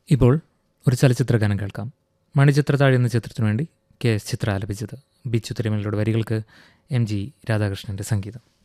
ഇപ്പോൾ ഒരു ചലച്ചിത്രഗാനം കേൾക്കാം. മണിച്ചിത്രത്താഴ് എന്ന ചിത്രത്തിനു വേണ്ടി KS ചിത്ര ആലപിച്ചത്. ബിച്ചു തിരുമലയുടെ വരികൾക്ക് MG രാധാകൃഷ്ണൻ്റെ സംഗീതം.